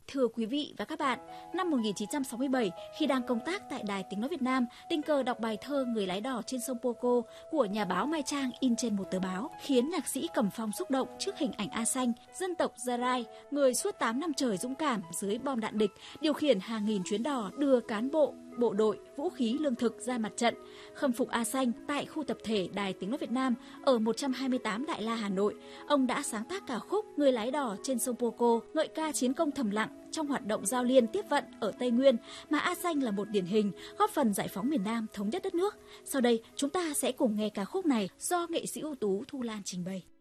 Thưa quý vị và các bạn, năm 1967, khi đang công tác tại Đài Tiếng Nói Việt Nam, tình cờ đọc bài thơ Người lái đò trên sông Poco của nhà báo Mai Trang in trên một tờ báo, khiến nhạc sĩ Cẩm Phong xúc động trước hình ảnh A Xanh, dân tộc Gia Rai, người suốt 8 năm trời dũng cảm dưới bom đạn địch, điều khiển hàng nghìn chuyến đò đưa cán bộ, bộ đội, vũ khí, lương thực ra mặt trận. Khâm phục A Xanh tại khu tập thể Đài Tiếng Nói Việt Nam ở 128 Đại La, Hà Nội, ông đã sáng tác ca khúc Người lái đò trên sông Poco, ngợi ca chiến công thầm lặng trong hoạt động giao liên tiếp vận ở Tây Nguyên, mà A Xanh là một điển hình góp phần giải phóng miền Nam, thống nhất đất nước. Sau đây, chúng ta sẽ cùng nghe ca khúc này do nghệ sĩ ưu tú Thu Lan trình bày.